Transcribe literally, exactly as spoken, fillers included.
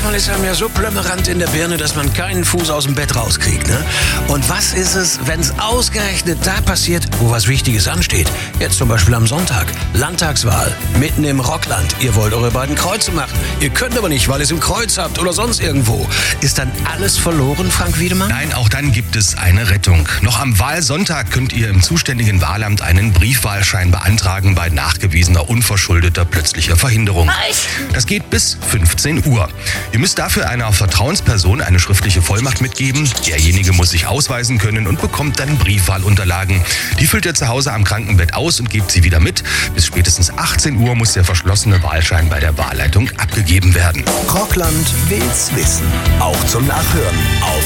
manchmal ist einem ja so plömmerant in der Birne, dass man keinen Fuß aus dem Bett rauskriegt, ne? Und was ist es, wenn es ausgerechnet da passiert, wo was Wichtiges ansteht? Jetzt zum Beispiel am Sonntag. Landtagswahl. Mitten im Rockland. Ihr wollt eure beiden Kreuze machen. Ihr könnt aber nicht, weil ihr es im Kreuz habt oder sonst irgendwo. Ist dann alles verloren, Frank Wiedemann? Nein, auch dann gibt es eine Rettung. Noch am Wahlsonntag könnt ihr im zuständigen Wahlamt einen Briefwahlschein beantragen bei nachgewiesener unverschuldeter plötzlicher Verhinderung. Das geht bis fünfzehn Uhr. Ihr müsst dafür einer Vertrauensperson eine schriftliche Vollmacht mitgeben. Derjenige muss sich ausweisen können und bekommt dann Briefwahlunterlagen. Die füllt ihr zu Hause am Krankenbett aus und gebt sie wieder mit. Bis spätestens achtzehn Uhr muss der verschlossene Wahlschein bei der Wahlleitung abgegeben werden. Rockland will's wissen. Auch zum Nachhören auf